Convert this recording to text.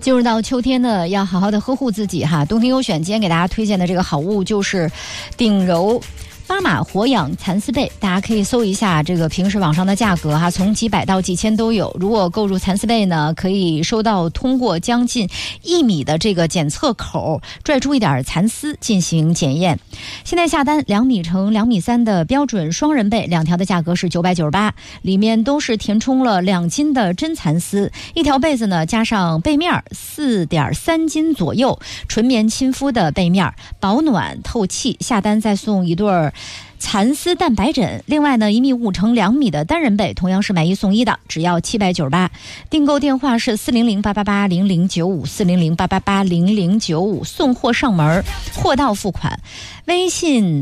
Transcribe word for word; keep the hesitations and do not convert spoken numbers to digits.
进入到秋天呢，要好好的呵护自己哈。冬天优选今天给大家推荐的这个好物就是顶柔巴马活养蚕丝被，大家可以搜一下这个平时网上的价格哈，从几百到几千都有。如果购入蚕丝被呢，可以收到通过将近一米的这个检测口拽出一点蚕丝进行检验。现在下单两米乘两米三的标准双人被，两条的价格是九百九十八，里面都是填充了两斤的真蚕丝，一条被子呢加上被面四点三斤左右，纯棉亲肤的被面，保暖透气。下单再送一对儿蚕丝蛋白枕，另外呢，一米五乘两米的单人被同样是买一送一的，只要七百九十八。订购电话是四零零八八八零零九五四零零八八八零零九五，送货上门，货到付款。微信